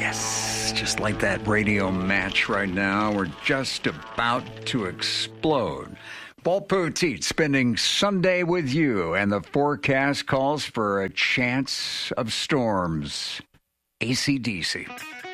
Yes, just like that radio match right now. We're just about to explode. Paul Poteet spending Sunday with you, and the forecast calls for a chance of storms. AC/DC.